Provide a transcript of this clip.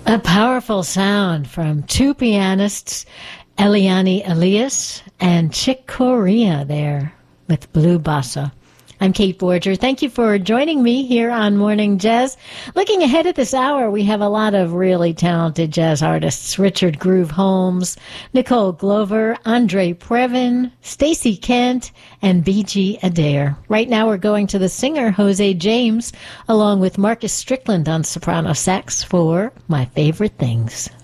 A powerful sound from two pianists, Eliane Elias and Chick Corea there with Blue Bossa. I'm Kate Borger. Thank you for joining me here on Morning Jazz. Looking ahead at this hour, we have a lot of really talented jazz artists. Richard Groove Holmes, Nicole Glover, Andre Previn, Stacey Kent, and B.G. Adair. Right now we're going to the singer Jose James, along with Marcus Strickland on soprano sax for My Favorite Things.